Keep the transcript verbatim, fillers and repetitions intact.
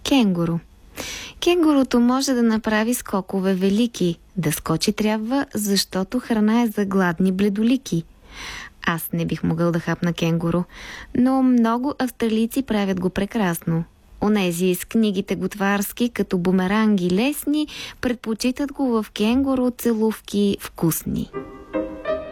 Кенгуру. Кенгурото може да направи скокове велики. Да скочи трябва, защото храна е за гладни бледолики. Аз не бих могъл да хапна кенгуру, но много австралийци правят го прекрасно. Онези с книгите готварски, като бумеранги лесни, предпочитат го в кенгуру целувки вкусни.